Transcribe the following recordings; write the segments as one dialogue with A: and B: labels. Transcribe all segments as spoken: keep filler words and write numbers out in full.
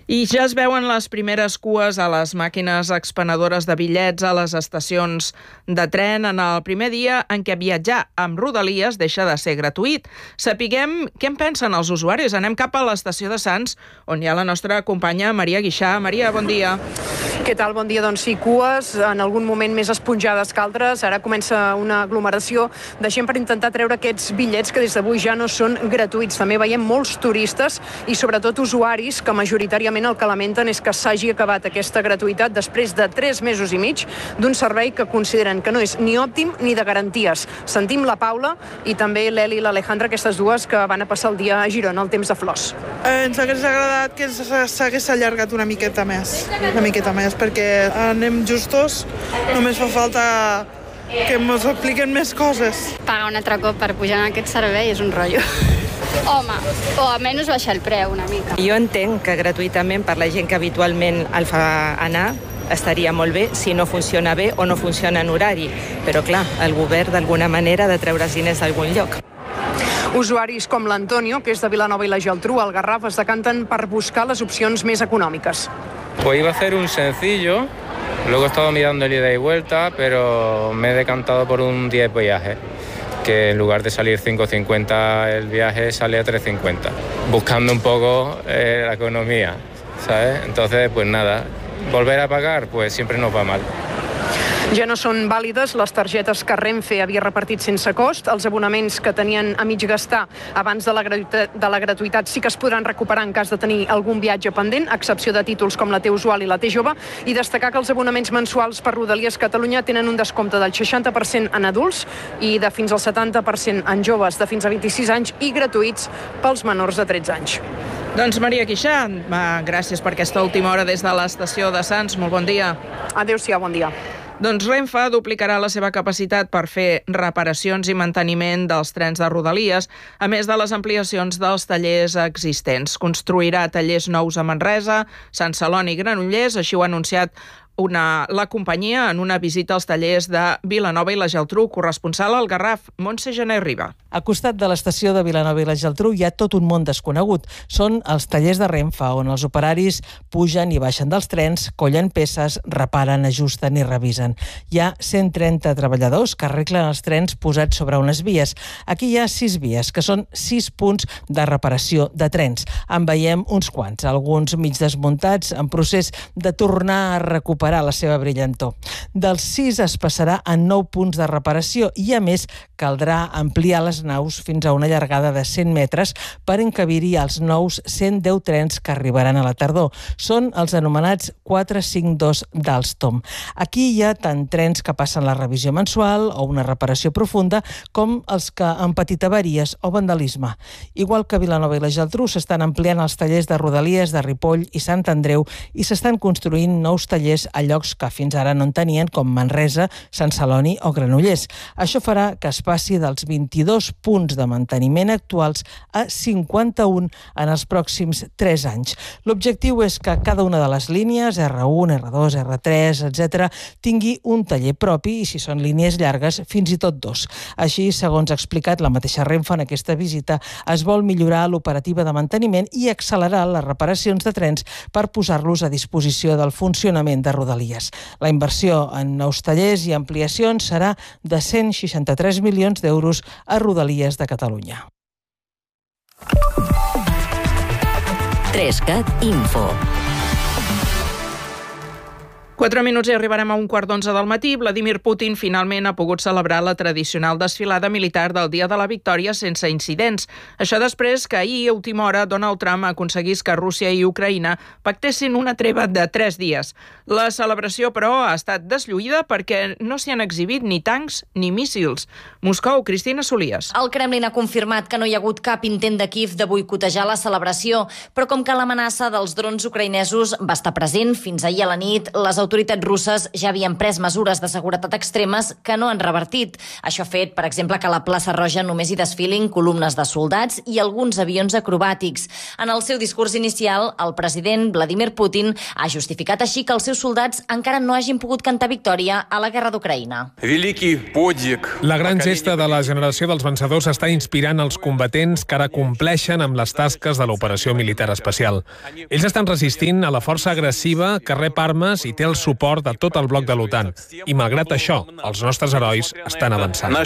A: I ja es veuen les primeres cues a les màquines expenedores de bitllets a les estacions de tren en el primer dia en què viatjar amb Rodalies deixa de ser gratuït. Sapiguem què en pensen els usuaris. Anem cap a l'estació de Sants, on hi ha la nostra companya Maria Guixà. Maria, bon dia.
B: Què tal? Bon dia. Doncs sí, cues, en algun moment més esponjades que altres. Ara comença una aglomeració de gent per intentar treure aquests bitllets que des d'avui ja no són gratuïts. També veiem molts turistes i sobretot usuaris que majoritàriament el que lamenten és que s'hagi acabat aquesta gratuïtat després de tres mesos i mig d'un servei que consideren que no és ni òptim ni de garanties. Sentim la Paula i també l'Eli i l'Alejandra, aquestes dues que van a passar el dia a Girona, al temps de flors.
C: Eh, ens hagués agradat que s'hagués allargat una miqueta més, una miqueta més, perquè anem justos, només fa falta que ens expliquen més coses.
D: Pagar un altre cop per pujar en aquest servei és un rotllo. Home, o almenys baixar el preu una mica.
E: Jo entenc que gratuïtament per la gent que habitualment el fa anar estaria molt bé si no funciona bé o no funciona en horari, però clar, el govern d'alguna manera ha de treure els diners d'algun lloc.
B: Usuaris com l'Antonio, que és de Vilanova i la Geltrú, al Garraf, es decanten per buscar les opcions més econòmiques.
F: Pues iba a hacer un sencillo, luego he estado mirando el ida y vuelta, pero me he decantado por un diez viaje, que en lugar de salir cinco cincuenta el viaje sale a tres cincuenta, buscando un poco eh, la economía, ¿sabes? Entonces, pues nada, volver a pagar, pues siempre nos va mal.
B: Ja no són vàlides les targetes que Renfe havia repartit sense cost. Els abonaments que tenien a mig gastar abans de la, gratuïtat, de la gratuïtat sí que es podran recuperar en cas de tenir algun viatge pendent, a excepció de títols com la T-Usual i la T-Jove, i destacar que els abonaments mensuals per Rodalies Catalunya tenen un descompte del seixanta per cent en adults i de fins al setanta per cent en joves de fins a vint-i-sis anys i gratuïts pels menors de tretze anys.
A: Doncs Maria Guixà, gràcies per aquesta última hora des de l'estació de Sants. Molt bon dia.
B: Adéu-siau, bon dia.
A: Doncs Renfe duplicarà la seva capacitat per fer reparacions i manteniment dels trens de Rodalies, a més de les ampliacions dels tallers existents. Construirà tallers nous a Manresa, Sant Celoni i Granollers, així ho ha anunciat Una, la companyia en una visita als tallers de Vilanova i la Geltrú. Corresponsal al Garraf, Montse Gené Riba.
G: A costat de l'estació de Vilanova i la Geltrú hi ha tot un món desconegut. Són els tallers de Renfe, on els operaris pugen i baixen dels trens, collen peces, reparen, ajusten i revisen. Hi ha cent trenta treballadors que arreglen els trens posats sobre unes vies. Aquí hi ha sis vies, que són sis punts de reparació de trens. En veiem uns quants, alguns mig desmuntats, en procés de tornar a recuperar la seva brillantor. Dels sis es passarà a nou punts de reparació i, a més, caldrà ampliar les naus fins a una llargada de cent metres per encabir-hi els nous cent deu trens que arribaran a la tardor. Són els anomenats quatre cinc dos d'Alstom. Aquí hi ha tant trens que passen la revisió mensual o una reparació profunda com els que han patit avaries o vandalisme. Igual que Vilanova i la Geltrú, s'estan ampliant els tallers de Rodalies, de Ripoll i Sant Andreu i s'estan construint nous tallers a llocs que fins ara no en tenien, com Manresa, Sant Celoni o Granollers. Això farà que es passi dels vint-i-dos punts de manteniment actuals a cinquanta-un en els pròxims tres anys. L'objectiu és que cada una de les línies, erre u, erre dos, erre tres, etcètera, tingui un taller propi i, si són línies llargues, fins i tot dos. Així, segons ha explicat la mateixa Renfe en aquesta visita, es vol millorar l'operativa de manteniment i accelerar les reparacions de trens per posar-los a disposició del funcionament de Rodalies. La inversió en nous tallers i ampliacions serà de cent seixanta-tres milions d'euros a Rodalies de Catalunya.
H: Trescat Info.
A: Quatre minuts i arribarem a un quart d'onze del matí. Vladimir Putin finalment ha pogut celebrar la tradicional desfilada militar del Dia de la Victòria sense incidents. Això després que ahir, a última hora, Donald Trump aconseguís que Rússia i Ucraïna pactessin una treva de tres dies. La celebració, però, ha estat deslluïda perquè no s'hi han exhibit ni tancs ni míssils. Moscou, Cristina Solies.
I: El Kremlin ha confirmat que no hi ha hagut cap intent de Kíev de boicotejar la celebració, però com que l'amenaça dels drons ucraïnesos va estar present fins ahir a la nit, les autoritats russes ja havien pres mesures de seguretat extremes que no han revertit. Això ha fet, per exemple, que a la plaça Roja només hi desfilin columnes de soldats i alguns avions acrobàtics. En el seu discurs inicial, el president Vladimir Putin ha justificat així que els seus soldats encara no hagin pogut cantar victòria a la guerra d'Ucraïna.
H: La gran gesta de la generació dels vencedors està inspirant els combatents que ara compleixen amb les tasques de l'operació militar especial. Ells estan resistint a la força agressiva que rep armes i té el suport de tot el bloc de l'OTAN. I malgrat això, els nostres herois estan avançant.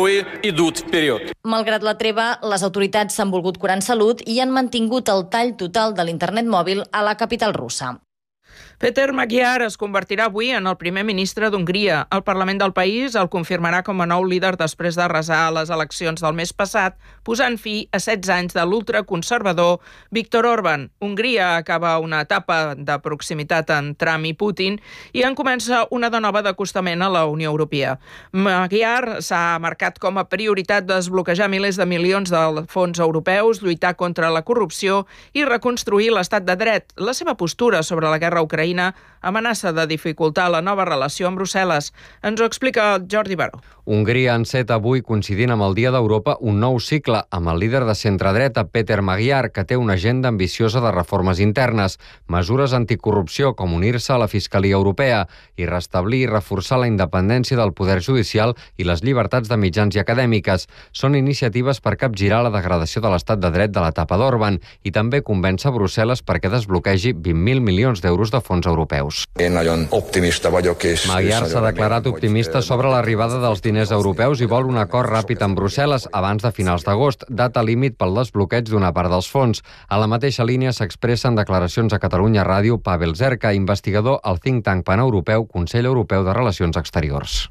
I: Malgrat la treva, les autoritats s'han volgut curar en salut i han mantingut el tall total de l'internet mòbil a la capital russa.
A: Péter Magyar es convertirà avui en el primer ministre d'Hongria. El Parlament del país el confirmarà com a nou líder després d'arrasar les eleccions del mes passat, posant fi a setze anys de l'ultraconservador Viktor Orbán. Hongria acaba una etapa de proximitat en Trump i Putin i en comença una de nova d'acostament a la Unió Europea. Magyar s'ha marcat com a prioritat desbloquejar milers de milions de fons europeus, lluitar contra la corrupció i reconstruir l'estat de dret. La seva postura sobre la guerra ucraïna amenaça de dificultar la nova relació amb Brussel·les. Ens ho explica Jordi Baró.
J: Hongria enceta avui, coincidint amb el Dia d'Europa, un nou cicle amb el líder de centredreta, Péter Magyar, que té una agenda ambiciosa de reformes internes, mesures anticorrupció com unir-se a la Fiscalia Europea i restablir i reforçar la independència del poder judicial i les llibertats de mitjans i acadèmiques. Són iniciatives per capgirar la degradació de l'estat de dret de l'etapa d'Orbán i també convèncer Brussel·les perquè desbloquegi vint mil milions d'euros de fons europeus. Magyar s'ha declarat optimista sobre l'arribada dels diners europeus i vol un acord ràpid amb Brussel·les abans de finals d'agost, data límit pel desbloqueig d'una part dels fons. A la mateixa línia s'expressa en declaracions a Catalunya Ràdio Pavel Zerka, investigador al think tank paneuropeu Consell Europeu de Relacions Exteriors.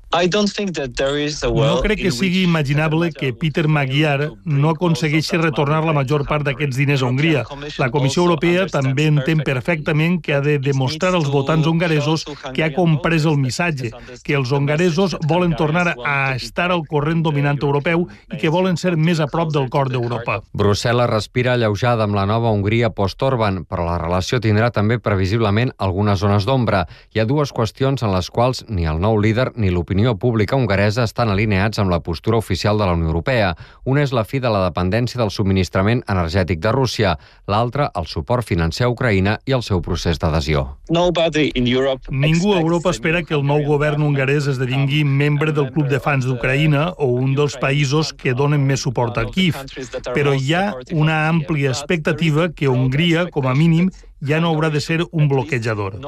K: No crec que sigui imaginable que Péter Magyar no aconsegueixi retornar la major part d'aquests diners a Hongria. La Comissió Europea també entén perfectament que ha de demostrar als votants hongaresos que ha comprès el missatge, que els hongaresos volen tornar a estar al corrent dominant europeu i que volen ser més a prop del cor d'Europa.
J: Brussel·les respira alleujada amb la nova Hongria post-Orbán, però la relació tindrà també previsiblement algunes zones d'ombra. Hi ha dues qüestions en les quals ni el nou líder ni l'opinió pública hongaresa estan alineats amb la postura oficial de la Unió Europea. Una és la fi de la dependència del subministrament energètic de Rússia, l'altra el suport financer a Ucraïna i el seu procés d'adhesió.
K: Ningú a Europa espera que el nou govern hongarès esdevingui membre del Club de Fans d'Ucraïna o un dels països que donen més suport a Kíev, però hi ha una àmplia expectativa que Hongria, com a mínim, ja no haurà de ser un bloquejador.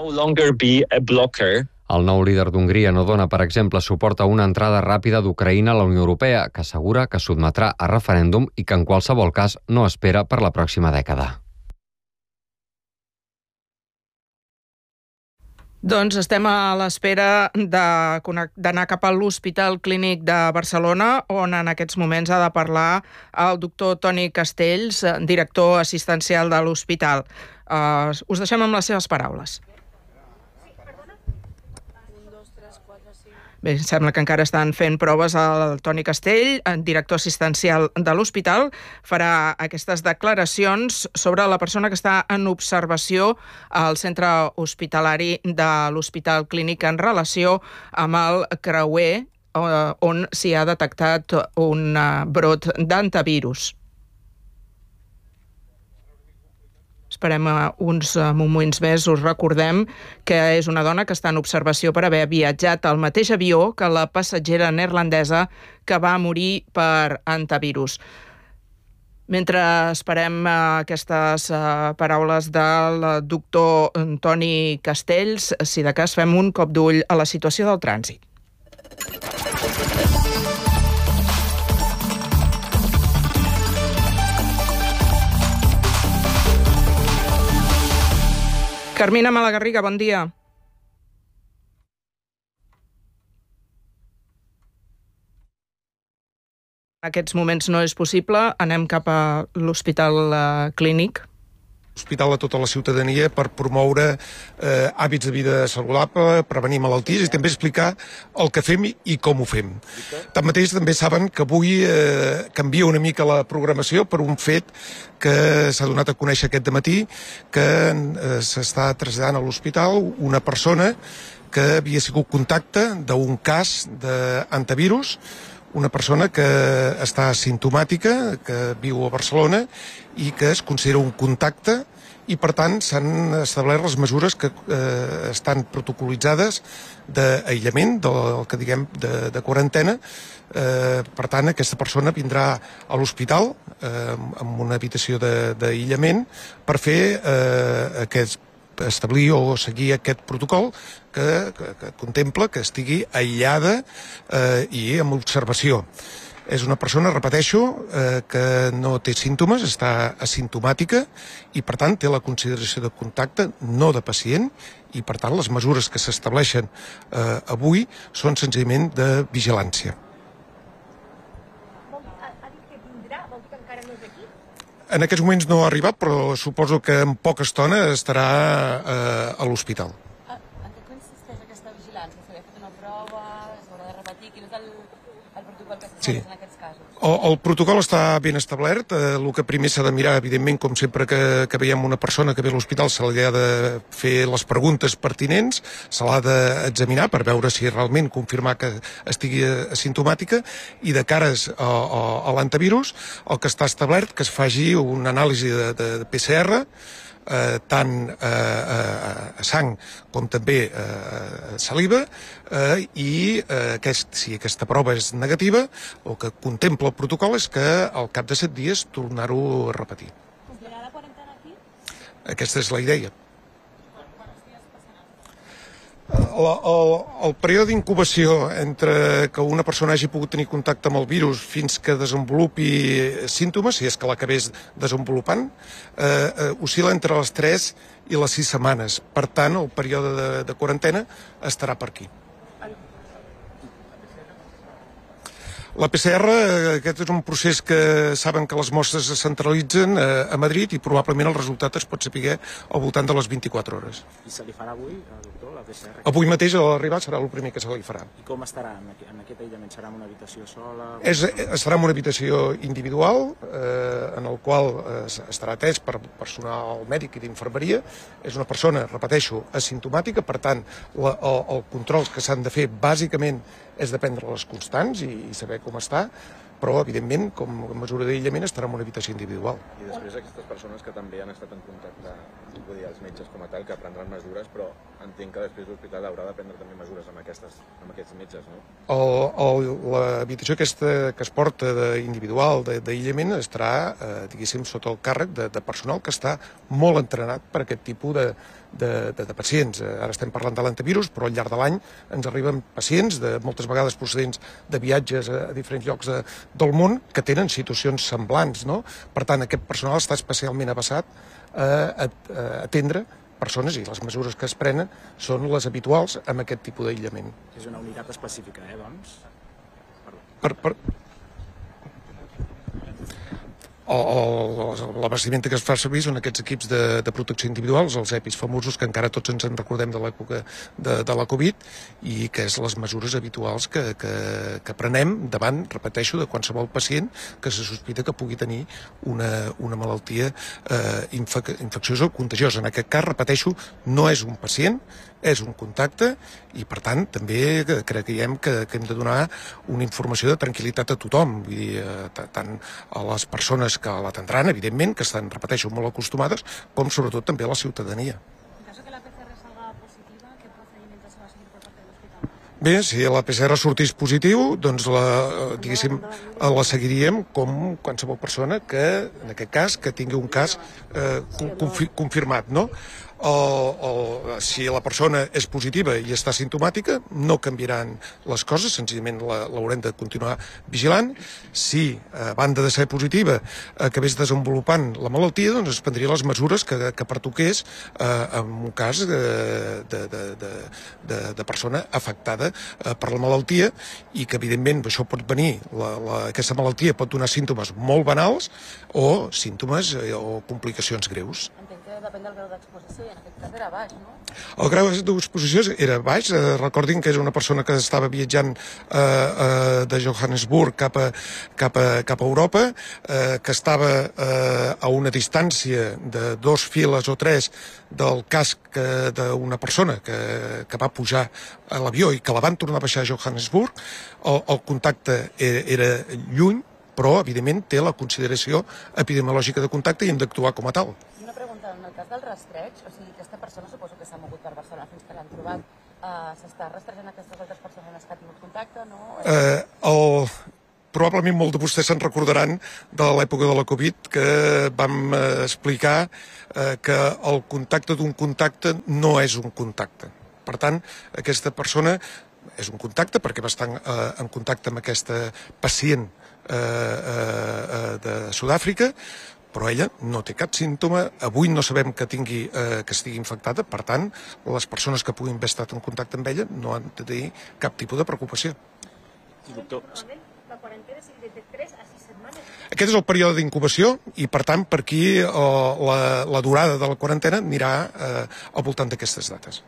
J: El nou líder d'Hongria no dona, per exemple, suport a una entrada ràpida d'Ucraïna a la Unió Europea, que assegura que sotmetrà a referèndum i que en qualsevol cas no espera per la pròxima dècada.
A: Doncs estem a l'espera d'anar cap a l'Hospital Clínic de Barcelona, on en aquests moments ha de parlar el doctor Toni Castells, director assistencial de l'hospital. Uh, us deixem amb les seves paraules. Bé, sembla que encara estan fent proves al Toni Castell, director assistencial de l'hospital. Farà aquestes declaracions sobre la persona que està en observació al centre hospitalari de l'Hospital Clínic en relació amb el creuer on s'hi ha detectat un brot d'antivirus. Esperem uns moments més. Us recordem que és una dona que està en observació per haver viatjat al mateix avió que la passatgera neerlandesa que va morir per antivirus. Mentre esperem aquestes paraules del doctor Toni Castells, si de cas fem un cop d'ull a la situació del trànsit. Carmina Malagarriga, bon dia. En aquests moments no és possible. Anem cap a l'Hospital Clínic.
L: l'hospital a tota la ciutadania per promoure eh, hàbits de vida saludable, prevenir malalties i també explicar el que fem i com ho fem. Tanmateix també saben que avui eh, canvia una mica la programació per un fet que s'ha donat a conèixer aquest dematí, que eh, s'està traslladant a l'hospital una persona que havia sigut contacte d'un cas d'antivirus, una persona que està asimptomàtica, que viu a Barcelona i que es considera un contacte i, per tant, s'han establert les mesures que eh, estan protocolitzades d'aïllament, del que diguem de, de quarantena. Eh, per tant, aquesta persona vindrà a l'hospital eh, amb una habitació d'aïllament per fer eh, aquest establir o seguir aquest protocol que, que, que contempla que estigui aïllada eh, i amb observació. És una persona, repeteixo, eh, que no té símptomes, està asimptomàtica i, per tant, té la consideració de contacte, no de pacient, i, per tant, les mesures que s'estableixen eh, avui són senzillament de vigilància. En aquests moments no ha arribat, però suposo que en poca estona estarà eh, a l'hospital.
M: En què consisteix aquesta vigilància? S'havia fet una prova, s'haurà de repetir? Quin és el, el protocol que s'estableix sí. en aquests casos?
L: El, el protocol està ben establert. Eh, el que primer s'ha de mirar, evidentment, com sempre que, que veiem una persona que ve a l'hospital, se li ha de fer les preguntes pertinents, se l'ha d'examinar per veure si realment confirmar que estigui asimptomàtica, i de cares a, a, a l'antivirus, el que està establert que es faci una anàlisi de, de, de P C R, eh, tant eh, a sang com també eh, saliva, eh, i eh, aquest, si aquesta prova és negativa, el que contempla el protocol és que al cap de set dies tornar-ho a repetir.
M: Complirà la quarantena aquí?
L: Aquesta és la idea. El, el, el període d'incubació entre que una persona hagi pogut tenir contacte amb el virus fins que desenvolupi símptomes, si és que l'acabés desenvolupant, eh, eh, oscil·la entre les tres i les sis setmanes. Per tant, el període de, de quarantena estarà per aquí. La P C R, aquest és un procés que saben que les mostres es centralitzen a Madrid i probablement el resultat es pot saber al voltant de les vint-i-quatre hores.
N: I se li farà avui, doctor, la P C R?
L: Avui mateix a l'arribar serà el primer que se li farà.
N: I com estarà en aquest aïllament? Serà en una habitació sola?
L: És, estarà en una habitació individual, eh, en el qual eh, estarà atès per personal mèdic i d'infermeria. És una persona, repeteixo, asimptomàtica, per tant, la, el, el control que s'han de fer bàsicament és de prendre les constants i, i saber com està, però, evidentment, com a mesura d'aïllament estarà en una habitació individual.
O: I després aquestes persones que també han estat en contacte, vull dir, els metges com a tal, que prendran mesures, però entenc que després l'hospital haurà de prendre també mesures amb, aquestes, amb aquests metges, no?
L: L'habitació aquesta que es porta individual d'aïllament estarà, eh, diguéssim, sota el càrrec de, de personal que està molt entrenat per aquest tipus de, de, de, de pacients. Ara estem parlant de l'antivirus, però al llarg de l'any ens arriben pacients, de, moltes vegades procedents de viatges a, a diferents llocs de, del món, que tenen situacions semblants, no? Per tant, aquest personal està especialment avasat a, a, a atendre persones i les mesures que es prenen són les habituals amb aquest tipus d'aïllament.
N: És una unitat específica, eh, doncs?
L: Per, per... O, o, la vestimenta que es fa servir són aquests equips de, de protecció individuals, els EPIs famosos, que encara tots ens en recordem de l'època de, de la Covid, i que és les mesures habituals que, que, que prenem davant, repeteixo, de qualsevol pacient que se sospita que pugui tenir una, una malaltia eh, infec infecciosa o contagiosa. En aquest cas, repeteixo, no és un pacient, és un contacte, i per tant també creiem que, que hem de donar una informació de tranquil·litat a tothom, vull dir, tant a les persones que l'atendran, evidentment, que estan, repeteixo, molt acostumades, com sobretot també a la ciutadania.
M: En cas que la P C R salga positiva, què procediments se va seguir per part de l'hospital?
L: Bé, si la P C R sortís positiu, doncs la, diguéssim, la seguiríem com qualsevol persona que, en aquest cas, que tingui un cas eh, confi confirmat, no? O, o si la persona és positiva i està simptomàtica, no canviaran les coses, senzillament l'haurem de continuar vigilant. Si, a banda de ser positiva, acabés desenvolupant la malaltia, doncs es prendrien les mesures que, que pertoqués eh, en un cas de, de, de, de, de persona afectada eh, per la malaltia, i que, evidentment, això pot venir, la, la, aquesta malaltia pot donar símptomes molt banals o símptomes eh, o complicacions greus.
M: Entenc que depèn del grau d'exposició, i en aquest cas era baix, no?
L: El grau d'exposició era baix. Eh, recordin que és una persona que estava viatjant eh, eh, de Johannesburg cap a, cap a, cap a Europa, eh, que estava eh, a una distància de dos files o tres del casc eh, d'una persona que, que va pujar a l'avió i que la van tornar a baixar a Johannesburg. El, el contacte era, era lluny, però, evidentment, té la consideració epidemiològica de contacte i hem d'actuar com a tal.
M: Una pregunta, en el cas del rastreig, o sigui, aquesta persona suposo que s'ha mogut per Barcelona fins que l'han trobat, uh, s'està rastrejant aquestes altres persones que han tingut contacte, no?
L: Eh, el... Probablement molts de vostès se'n recordaran de l'època de la Covid que vam explicar eh, que el contacte d'un contacte no és un contacte. Per tant, aquesta persona és un contacte perquè va estar eh, en contacte amb aquesta pacient eh, eh, de Sud-àfrica, però ella no té cap símptoma. Avui no sabem que tingui eh, que estigui infectada, per tant, les persones que puguin haver estat en contacte amb ella no han de tenir cap tipus de preocupació.
N: Doctor,
L: aquest és el període d'incubació i, per tant, per aquí eh, la, la durada de la quarantena anirà eh, al voltant d'aquestes dates.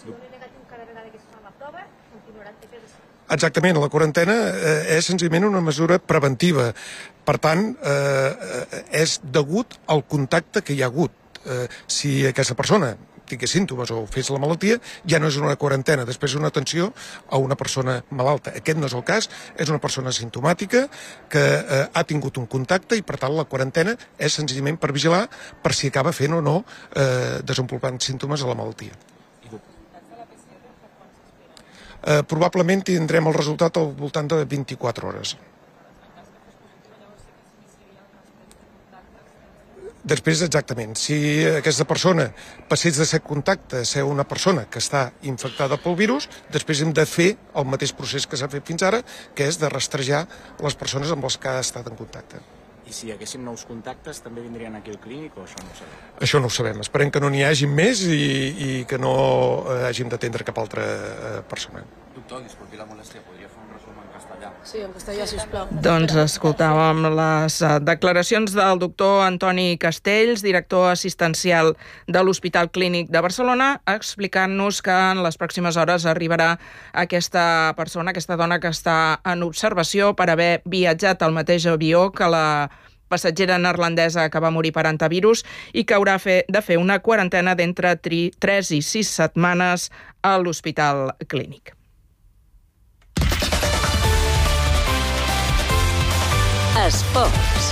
L: Exactament, la quarantena eh, és senzillament una mesura preventiva. Per tant, eh, és degut al contacte que hi ha hagut. Eh, si aquesta persona tingués símptomes o fes la malaltia, ja no és una quarantena, després és una atenció a una persona malalta. Aquest no és el cas, és una persona simptomàtica que eh, ha tingut un contacte i, per tant, la quarantena és senzillament per vigilar per si acaba fent o no eh, desenvolupant símptomes a la malaltia. Eh, probablement tindrem el resultat al voltant de vint-i-quatre hores. Després, exactament, si aquesta persona passés de ser contacte a ser una persona que està infectada pel virus, després hem de fer el mateix procés que s'ha fet fins ara, que és de rastrejar les persones amb les que ha estat en contacte.
N: I si hi haguéssim nous contactes, també vindrien aquí al clínic o això no ho sabem?
L: Això no ho sabem. Esperem que no n'hi hagi més i, i que no eh, hàgim d'atendre cap altra eh, persona.
P: Doctor, disculpi la molèstia, podria fer un resum en castellà?
M: Sí, en castellà, sisplau.
A: Doncs escoltàvem les declaracions del doctor Antoni Castells, director assistencial de l'Hospital Clínic de Barcelona, explicant-nos que en les pròximes hores arribarà aquesta persona, aquesta dona que està en observació per haver viatjat al mateix avió que la passatgera neerlandesa que va morir per antivirus i que haurà de fer una quarantena d'entre tres i sis setmanes a l'Hospital Clínic.
Q: Esports.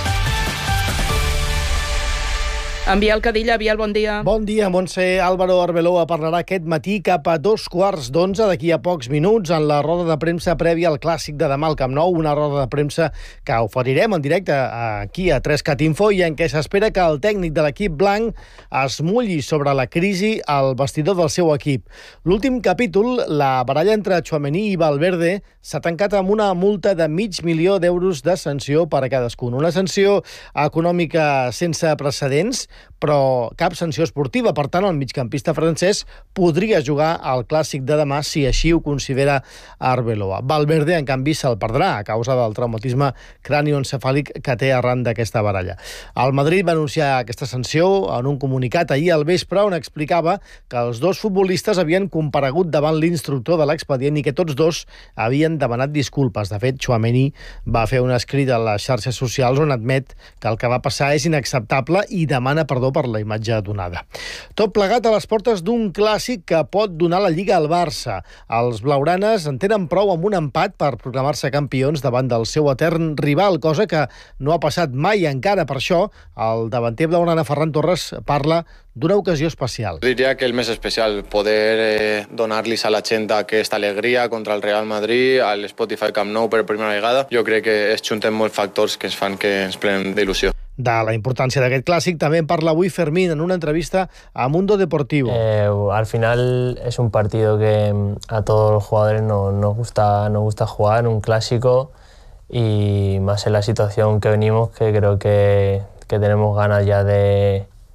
A: En Biel Cadilla. Biel, bon dia.
R: Bon dia, Montse. Álvaro Arbeloa parlarà aquest matí cap a dos quarts d'onze d'aquí a pocs minuts en la roda de premsa prèvia al Clàssic de demà al Camp Nou, una roda de premsa que oferirem en directe aquí a tres cat info i en què s'espera que el tècnic de l'equip blanc es mulli sobre la crisi al vestidor del seu equip. L'últim capítol, la baralla entre Tchouaméni i Valverde, s'ha tancat amb una multa de mig milió d'euros de sanció per a cadascun. Una sanció econòmica sense precedents, però cap sanció esportiva. Per tant, el migcampista francès podria jugar al Clàssic de demà si així ho considera Arbeloa. Valverde, en canvi, se'l perdrà a causa del traumatisme cranioencefàlic que té arran d'aquesta baralla. El Madrid va anunciar aquesta sanció en un comunicat ahir al vespre on explicava que els dos futbolistes havien comparegut davant l'instructor de l'expedient i que tots dos havien demanat disculpes. De fet, Tchouaméni va fer un escrit a les xarxes socials on admet que el que va passar és inacceptable i demana perdó per la imatge donada. Tot plegat a les portes d'un clàssic que pot donar la Lliga al Barça. Els blaugranes en tenen prou amb un empat per proclamar-se campions davant del seu etern rival, cosa que no ha passat mai encara. Per això, el davanter blaugrana Ferran Torres parla d'una ocasió especial.
S: Diria que el més especial, poder eh, donar-los a la gent aquesta alegria contra el Real Madrid, al Spotify Camp Nou per primera vegada. Jo crec que es junten molts factors que ens fan que ens plenem d'il·lusió.
R: De la importància d'aquest clàssic també en parla avui Fermín en una entrevista a Mundo Deportivo.
T: Eh, al final es un partido que a todos los jugadores nos, nos, gusta, nos gusta jugar, un clásico, y más en la situación que venimos, que creo que, que tenemos ganas ya de,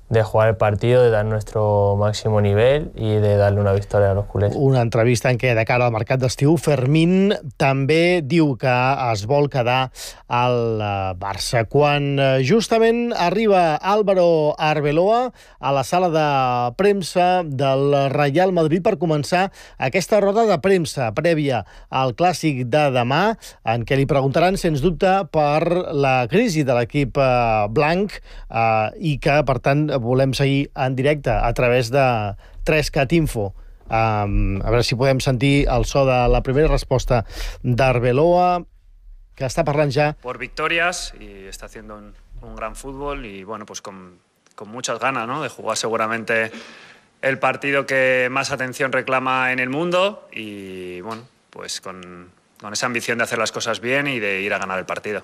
T: de jugar el partido, de dar nuestro máximo nivel y de darle una victoria a los culers.
R: Una entrevista en què, de cara al mercat d'estiu, Fermín també diu que es vol quedar al Barça. Quan justament arriba Álvaro Arbeloa a la sala de premsa del Real Madrid per començar aquesta roda de premsa prèvia al clàssic de demà, en què li preguntaran, sens dubte, per la crisi de l'equip blanc eh, i que, per tant, volem seguir en directe a través de tres cat info. Um, a veure si podem sentir el so de la primera resposta d'Arbeloa, que està parlant ja...
U: Por victorias, y está haciendo un, un gran fútbol y bueno, pues con, con muchas ganas, ¿no?, de jugar seguramente el partido que más atención reclama en el mundo y bueno, pues con, con esa ambición de hacer las cosas bien y de ir a ganar el partido.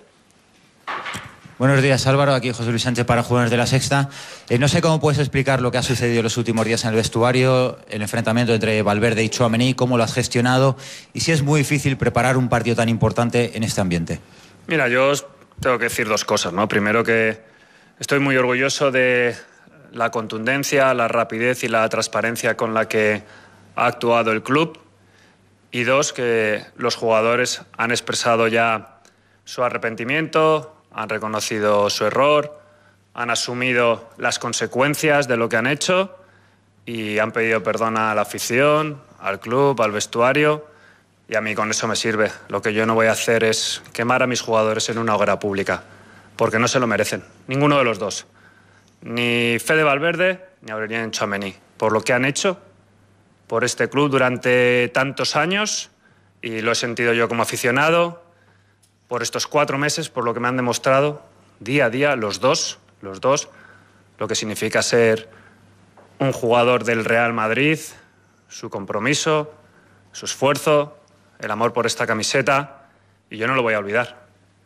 V: Buenos días, Álvaro. Aquí José Luis Sánchez para Jugadores de la Sexta. Eh, no sé cómo puedes explicar lo que ha sucedido los últimos días en el vestuario, el enfrentamiento entre Valverde y Tchouaméni, cómo lo has gestionado y si es muy difícil preparar un partido tan importante en este ambiente.
U: Mira, yo os tengo que decir dos cosas, ¿no? Primero, que estoy muy orgulloso de la contundencia, la rapidez y la transparencia con la que ha actuado el club. Y dos, que los jugadores han expresado ya su arrepentimiento, han reconocido su error, han asumido las consecuencias de lo que han hecho y han pedido perdón a la afición, al club, al vestuario, y a mí con eso me sirve. Lo que yo no voy a hacer es quemar a mis jugadores en una hoguera pública, porque no se lo merecen, ninguno de los dos. Ni Fede Valverde ni Aurélien Tchouaméni, por lo que han hecho por este club durante tantos años, y lo he sentido yo como aficionado, por estos cuatro meses, por lo que me han demostrado día a día los dos, los dos, lo que significa ser un jugador del Real Madrid, su compromiso, su esfuerzo, el amor por esta camiseta, y yo no lo voy a olvidar.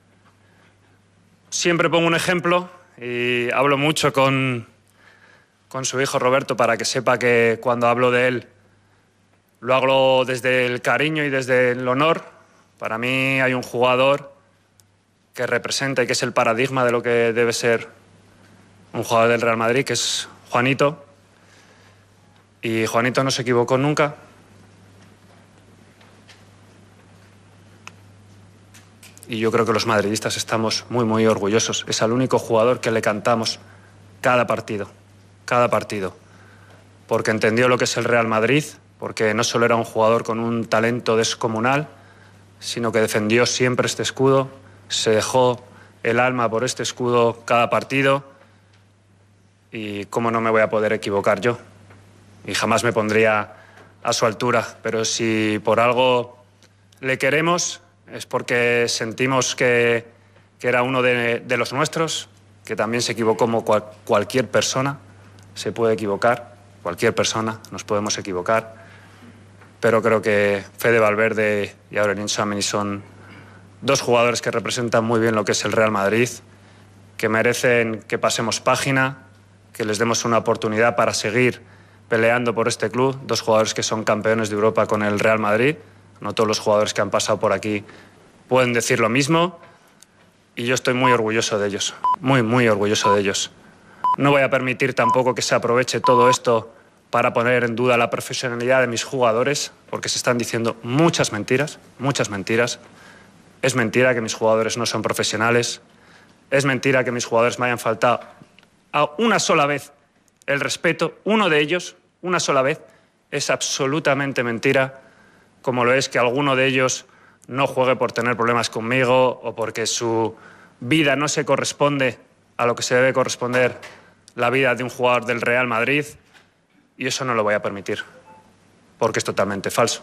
U: Siempre pongo un ejemplo y hablo mucho con, con su hijo Roberto para que sepa que cuando hablo de él lo hago desde el cariño y desde el honor. Para mí hay un jugador que representa y que es el paradigma de lo que debe ser un jugador del Real Madrid, que es Juanito. Y Juanito no se equivocó nunca. Y yo creo que los madridistas estamos muy, muy orgullosos. Es el único jugador que le cantamos cada partido, cada partido. Porque entendió lo que es el Real Madrid, porque no solo era un jugador con un talento descomunal, sino que defendió siempre este escudo, se dejó el alma por este escudo cada partido, y cómo no me voy a poder equivocar yo. Y jamás me pondría a su altura, pero si por algo le queremos es porque sentimos que, que era uno de, de los nuestros, que también se equivocó como cual, cualquier persona se puede equivocar, cualquier persona nos podemos equivocar. Pero creo que Fede Valverde y Aurélien Tchouaméni son dos jugadores que representan muy bien lo que es el Real Madrid, que merecen que pasemos página, que les demos una oportunidad para seguir peleando por este club. Dos jugadores que son campeones de Europa con el Real Madrid. No todos los jugadores que han pasado por aquí pueden decir lo mismo. Y yo estoy muy orgulloso de ellos, muy, muy orgulloso de ellos. No voy a permitir tampoco que se aproveche todo esto para poner en duda la profesionalidad de mis jugadores, porque se están diciendo muchas mentiras, muchas mentiras. Es mentira que mis jugadores no son profesionales. Es mentira que mis jugadores me hayan faltado a una sola vez el respeto, uno de ellos, una sola vez. Es absolutamente mentira, como lo es que alguno de ellos no juegue por tener problemas conmigo o porque su vida no se corresponde a lo que se debe corresponder la vida de un jugador del Real Madrid. Y eso no lo voy a permitir, porque es totalmente falso.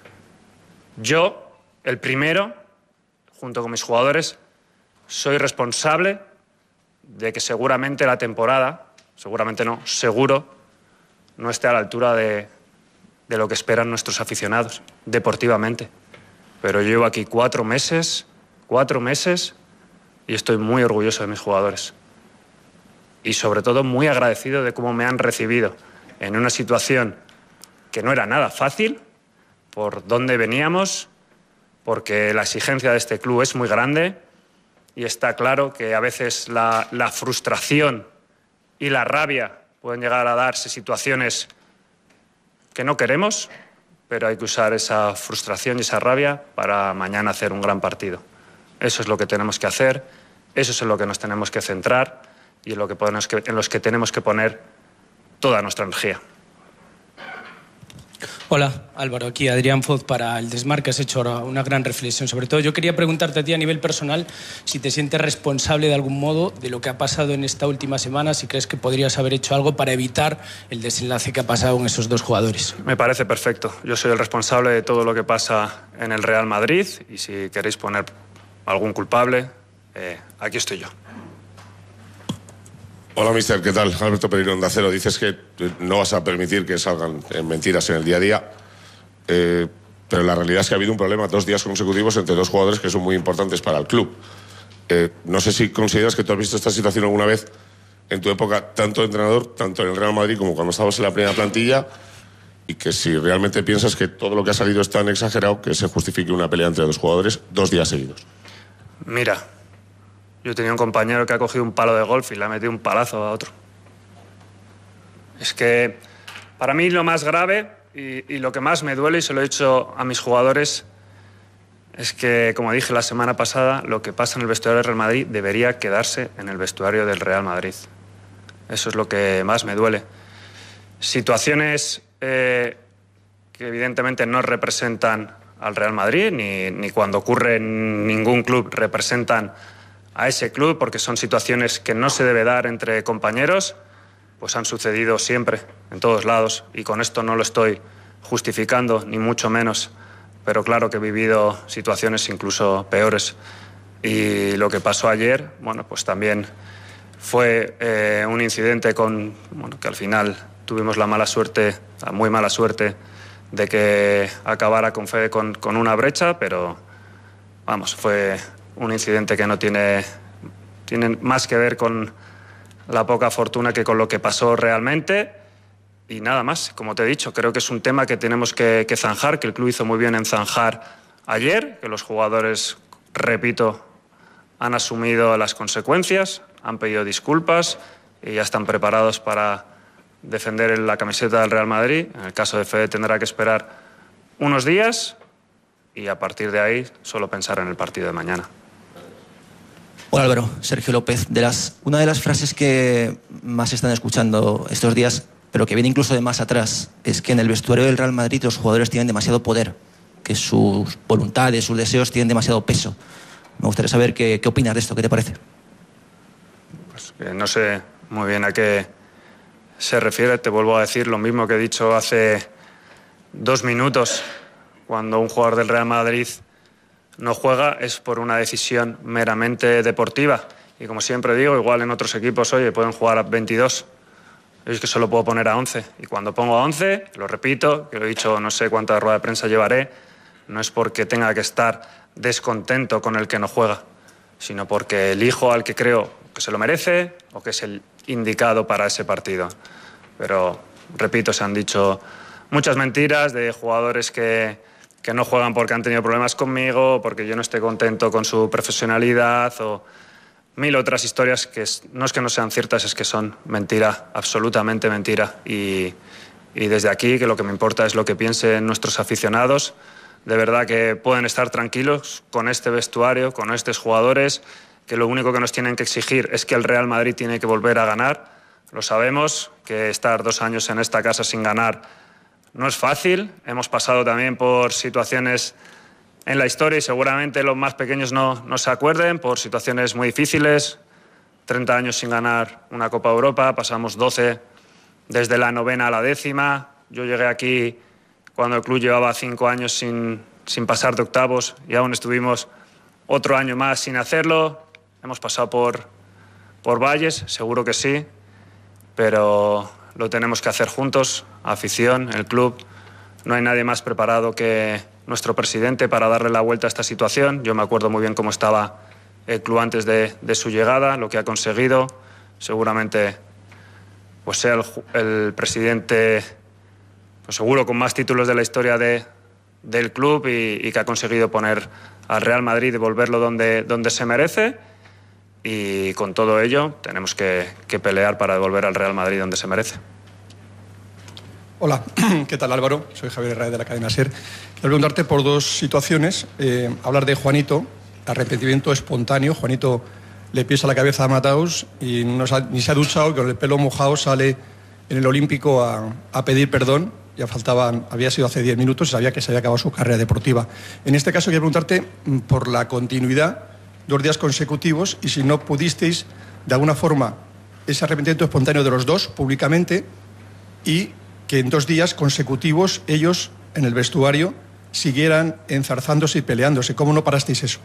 U: Yo, el primero, junto con mis jugadores, soy responsable de que seguramente la temporada, seguramente no, seguro, no esté a la altura de, de lo que esperan nuestros aficionados, deportivamente. Pero yo llevo aquí cuatro meses, cuatro meses, y estoy muy orgulloso de mis jugadores. Y sobre todo muy agradecido de cómo me han recibido en una situación que no era nada fácil, por dónde veníamos, porque la exigencia de este club es muy grande y está claro que a veces la, la frustración y la rabia pueden llegar a darse situaciones que no queremos, pero hay que usar esa frustración y esa rabia para mañana hacer un gran partido. Eso es lo que tenemos que hacer, eso es en lo que nos tenemos que centrar y en, lo que podemos que, en los que tenemos que poner toda nuestra energía.
C: Hola, Álvaro, aquí Adrián Foz para el Desmarque. Has hecho una gran reflexión. Sobre todo, yo quería preguntarte a ti a nivel personal si te sientes responsable de algún modo de lo que ha pasado en esta última semana, si crees que podrías haber hecho algo para evitar el desenlace que ha pasado en esos dos jugadores.
U: Me parece perfecto. Yo soy el responsable de todo lo que pasa en el Real Madrid y si queréis poner algún culpable, eh, aquí estoy yo.
D: Hola, mister, ¿qué tal? Alberto Pereiro, Onda Cero. Dices que no vas a permitir que salgan mentiras en el día a día, eh, pero la realidad es que ha habido un problema dos días consecutivos entre dos jugadores que son muy importantes para el club. Eh, no sé si consideras que tú has visto esta situación alguna vez en tu época, tanto de entrenador, tanto en el Real Madrid como cuando estabas en la primera plantilla, y que si realmente piensas que todo lo que ha salido es tan exagerado que se justifique una pelea entre dos jugadores dos días seguidos.
U: Mira, yo tenía un compañero que ha cogido un palo de golf y le ha metido un palazo a otro. Es que para mí lo más grave y, y lo que más me duele, y se lo he dicho a mis jugadores, es que, como dije la semana pasada, lo que pasa en el vestuario del Real Madrid debería quedarse en el vestuario del Real Madrid. Eso es lo que más me duele. Situaciones eh, que evidentemente no representan al Real Madrid, ni, ni cuando ocurre en ningún club representan a ese club, porque son situaciones que no se debe dar entre compañeros, pues han sucedido siempre, en todos lados, y con esto no lo estoy justificando, ni mucho menos, pero claro que he vivido situaciones incluso peores. Y lo que pasó ayer, bueno, pues también fue eh, un incidente con, bueno, que al final tuvimos la mala suerte, la muy mala suerte, de que acabara con, Fede con, con una brecha, pero vamos, fue un incidente que no tiene, tiene más que ver con la poca fortuna que con lo que pasó realmente. Y nada más, como te he dicho, creo que es un tema que tenemos que, que zanjar, que el club hizo muy bien en zanjar ayer, que los jugadores, repito, han asumido las consecuencias, han pedido disculpas y ya están preparados para defender la camiseta del Real Madrid. En el caso de Fede tendrá que esperar unos días y a partir de ahí solo pensar en el partido de mañana.
W: Hola Álvaro, Sergio López. De las, una de las frases que más se están escuchando estos días, pero que viene incluso de más atrás, es que en el vestuario del Real Madrid los jugadores tienen demasiado poder, que sus voluntades, sus deseos tienen demasiado peso. Me gustaría saber qué, qué opinas de esto, ¿qué te parece?
U: Pues, eh, no sé muy bien a qué se refiere. Te vuelvo a decir lo mismo que he dicho hace dos minutos. Cuando un jugador del Real Madrid no juega es por una decisión meramente deportiva. Y como siempre digo, igual en otros equipos, oye, pueden jugar a veintidós. Yo es que solo puedo poner a once. Y cuando pongo a once, lo repito, que lo he dicho, no sé cuánta rueda de prensa llevaré, no es porque tenga que estar descontento con el que no juega, sino porque elijo al que creo que se lo merece o que es el indicado para ese partido. Pero, repito, se han dicho muchas mentiras de jugadores que, que no juegan porque han tenido problemas conmigo, porque yo no esté contento con su profesionalidad o mil otras historias que es, no es que no sean ciertas, es que son mentira, absolutamente mentira. Y, y desde aquí, que lo que me importa es lo que piensen nuestros aficionados. De verdad que pueden estar tranquilos con este vestuario, con estos jugadores, que lo único que nos tienen que exigir es que el Real Madrid tiene que volver a ganar. Lo sabemos, que estar dos años en esta casa sin ganar no es fácil. Hemos pasado también por situaciones en la historia y seguramente los más pequeños no, no se acuerden, por situaciones muy difíciles. treinta años sin ganar una Copa Europa, pasamos doce desde la novena a la décima. Yo llegué aquí cuando el club llevaba cinco años sin, sin pasar de octavos y aún estuvimos otro año más sin hacerlo. Hemos pasado por, por valles, seguro que sí, pero lo tenemos que hacer juntos, afición, el club. No hay nadie más preparado que nuestro presidente para darle la vuelta a esta situación. Yo me acuerdo muy bien cómo estaba el club antes de, de su llegada, lo que ha conseguido. Seguramente pues sea el, el presidente, pues seguro, con más títulos de la historia de, del club y, y que ha conseguido poner al Real Madrid y volverlo donde, donde se merece. y con todo ello tenemos que, que pelear para devolver al Real Madrid donde se merece.
B: Hola, ¿qué tal Álvaro? Soy Javier Herrera de la cadena SER. Quiero preguntarte por dos situaciones. Eh, hablar de Juanito, arrepentimiento espontáneo. Juanito le pisa la cabeza a Mataus y no se ha, ni se ha duchado, con el pelo mojado sale en el Olímpico a, a pedir perdón. Ya faltaban, había sido hace diez minutos y sabía que se había acabado su carrera deportiva. En este caso quiero preguntarte por la continuidad, dos días consecutivos, y si no pudisteis, de alguna forma, ese arrepentimiento espontáneo de los dos, públicamente, y que en dos días consecutivos ellos, en el vestuario, siguieran enzarzándose y peleándose. ¿Cómo no parasteis eso?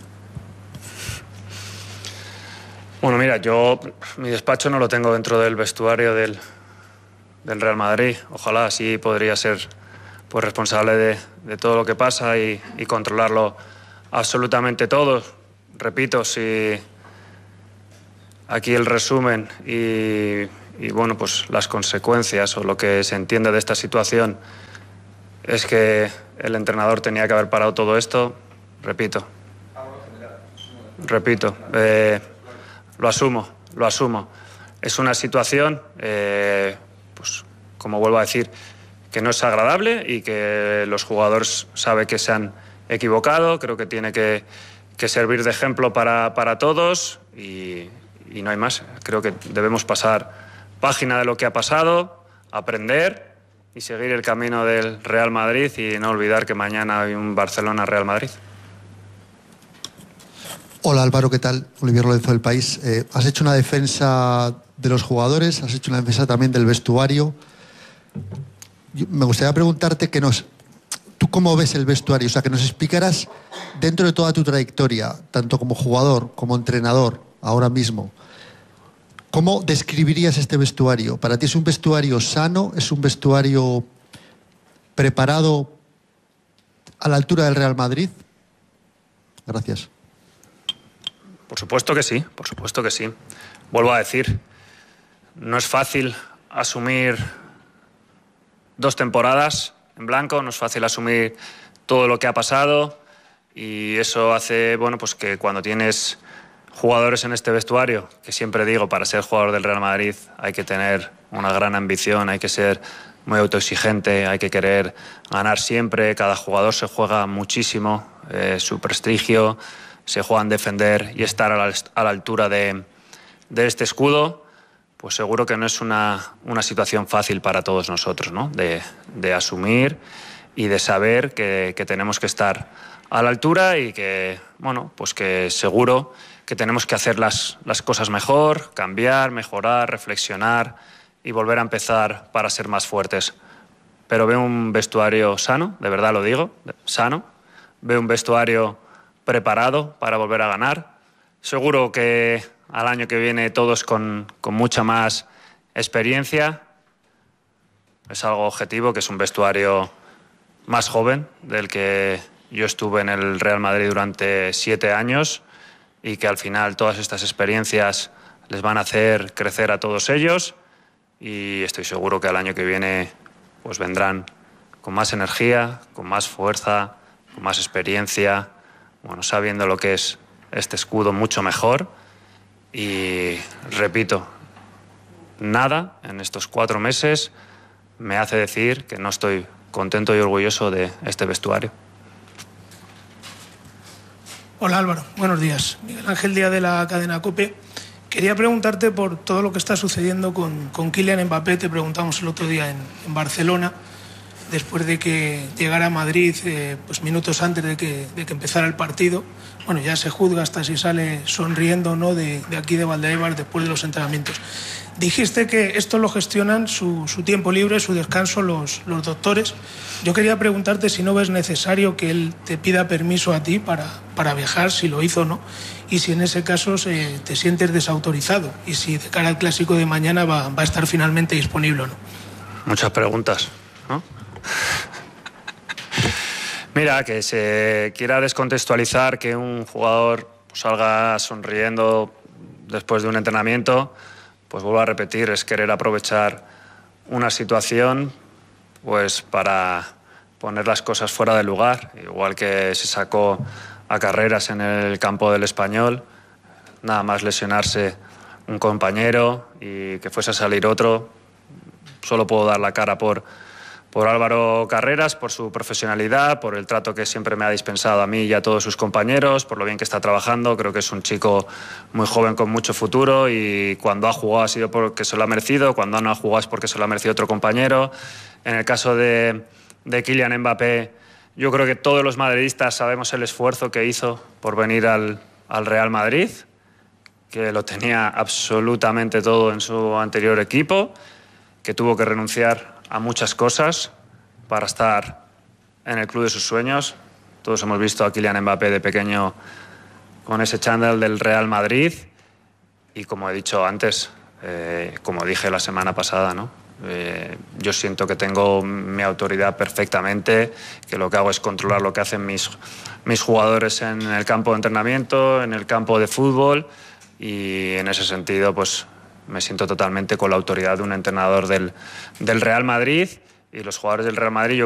U: Bueno, mira, yo mi despacho no lo tengo dentro del vestuario del, del Real Madrid. Ojalá así podría ser pues, responsable de, de todo lo que pasa y, y controlarlo absolutamente todo. Repito, si aquí el resumen y, y bueno, pues las consecuencias o lo que se entiende de esta situación es que el entrenador tenía que haber parado todo esto, repito, repito, eh, lo asumo, lo asumo. Es una situación, eh, pues como vuelvo a decir, que no es agradable y que los jugadores saben que se han equivocado. Creo que tiene que, que servir de ejemplo para, para todos y, y no hay más. Creo que debemos pasar página de lo que ha pasado, aprender y seguir el camino del Real Madrid y no olvidar que mañana hay un Barcelona-Real Madrid.
E: Hola Álvaro, ¿qué tal? Olivier Lorenzo del País. Eh, has hecho una defensa de los jugadores, has hecho una defensa también del vestuario. Yo me gustaría preguntarte que nos, ¿tú cómo ves el vestuario? O sea, que nos explicaras dentro de toda tu trayectoria, tanto como jugador, como entrenador, ahora mismo, ¿cómo describirías este vestuario? ¿Para ti es un vestuario sano? ¿Es un vestuario preparado a la altura del Real Madrid? Gracias.
U: Por supuesto que sí, por supuesto que sí. Vuelvo a decir, no es fácil asumir dos temporadas en blanco, no es fácil asumir todo lo que ha pasado y eso hace, bueno, pues que cuando tienes jugadores en este vestuario, que siempre digo, para ser jugador del Real Madrid hay que tener una gran ambición, hay que ser muy autoexigente, hay que querer ganar siempre, cada jugador se juega muchísimo, eh, su prestigio, se juegan defender y estar a la, a la altura de, de este escudo, pues seguro que no es una, una situación fácil para todos nosotros, ¿no? De, de asumir y de saber que, que tenemos que estar a la altura y que, bueno, pues que seguro que tenemos que hacer las, las cosas mejor, cambiar, mejorar, reflexionar y volver a empezar para ser más fuertes. Pero veo un vestuario sano, de verdad lo digo, sano, veo un vestuario preparado para volver a ganar. Seguro que al año que viene todos con, con mucha más experiencia. Es algo objetivo, que es un vestuario más joven del que yo estuve en el Real Madrid durante siete años y que al final todas estas experiencias les van a hacer crecer a todos ellos y estoy seguro que al año que viene pues vendrán con más energía, con más fuerza, con más experiencia, bueno, sabiendo lo que es este escudo mucho mejor y repito, nada en estos cuatro meses me hace decir que no estoy contento y orgulloso de este vestuario.
F: Hola Álvaro, buenos días. Miguel Ángel Díaz de la cadena COPE. Quería preguntarte por todo lo que está sucediendo con, con Kylian Mbappé. Te preguntamos el otro día en, en Barcelona, después de que llegara a Madrid, eh, pues minutos antes de que, de que empezara el partido. Bueno, ya se juzga hasta si sale sonriendo, ¿no?, de, de aquí de Valdebebas después de los entrenamientos. Dijiste que esto lo gestionan su, su tiempo libre, su descanso, los, los doctores. Yo quería preguntarte si no ves necesario que él te pida permiso a ti para, para viajar, si lo hizo o no, y si en ese caso se, te sientes desautorizado, y si de cara al clásico de mañana va, va a estar finalmente disponible o no.
U: Muchas preguntas, ¿no? Mira, que se quiera descontextualizar que un jugador salga sonriendo después de un entrenamiento, pues vuelvo a repetir, es querer aprovechar una situación pues para poner las cosas fuera de lugar, igual que se sacó a Carreras en el campo del Español, nada más lesionarse un compañero y que fuese a salir otro. Solo puedo dar la cara por, por Álvaro Carreras, por su profesionalidad, por el trato que siempre me ha dispensado a mí y a todos sus compañeros, por lo bien que está trabajando. Creo que es un chico muy joven con mucho futuro y cuando ha jugado ha sido porque se lo ha merecido, cuando no ha jugado es porque se lo ha merecido otro compañero. En el caso de, de Kylian Mbappé, yo creo que todos los madridistas sabemos el esfuerzo que hizo por venir al, al Real Madrid, que lo tenía absolutamente todo en su anterior equipo, que tuvo que renunciar a muchas cosas para estar en el club de sus sueños. Todos hemos visto a Kylian Mbappé de pequeño con ese chándal del Real Madrid y, como he dicho antes, eh, como dije la semana pasada, ¿no? Eh, yo siento que tengo mi autoridad perfectamente, que lo que hago es controlar lo que hacen mis, mis jugadores en el campo de entrenamiento, en el campo de fútbol, y en ese sentido pues me siento totalmente con la autoridad de un entrenador del, del Real Madrid, y los jugadores del Real Madrid yo